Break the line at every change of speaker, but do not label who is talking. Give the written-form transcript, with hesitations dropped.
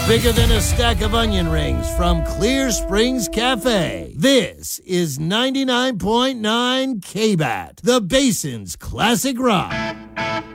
Bigger than a stack of onion rings from Clear Springs Cafe. This is 99.9 KBAT, the Basin's Classic Rock.